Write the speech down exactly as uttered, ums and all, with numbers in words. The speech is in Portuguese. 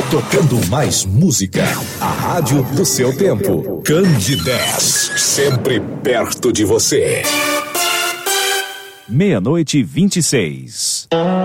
tocando mais música. A rádio do seu tempo. Candidez, sempre perto de você. Meia-noite e vinte e seis.